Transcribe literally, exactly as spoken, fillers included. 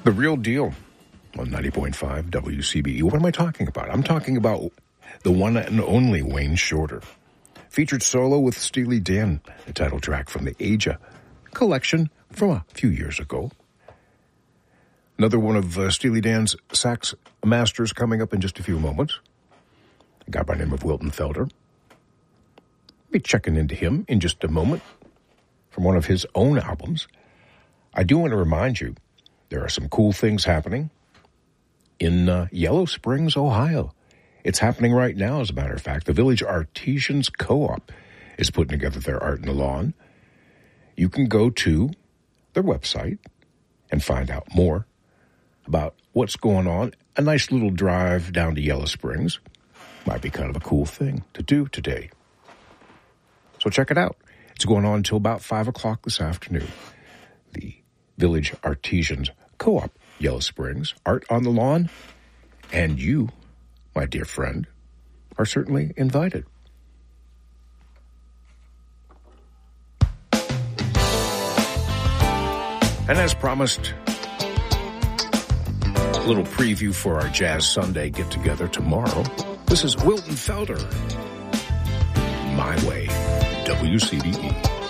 The Real Deal on ninety point five W C B E. What am I talking about? I'm talking about the one and only Wayne Shorter. Featured solo with Steely Dan, the title track from the Aja collection from a few years ago. Another one of uh, Steely Dan's sax masters coming up in just a few moments. A guy by the name of Wilton Felder. Be checking into him in just a moment from one of his own albums. I do want to remind you, there are some cool things happening in uh, Yellow Springs, Ohio. It's happening right now, as a matter of fact. The Village Artisans Co-op is putting together their Art in the Lawn. You can go to their website and find out more about what's going on. A nice little drive down to Yellow Springs might be kind of a cool thing to do today. So check it out. It's going on until about five o'clock this afternoon. The Village Artisans Co-op, Yellow Springs, Art on the Lawn, and you, my dear friend, are certainly invited. And as promised, a little preview for our Jazz Sunday get-together tomorrow. This is Wilton Felder, My Way, W C B E.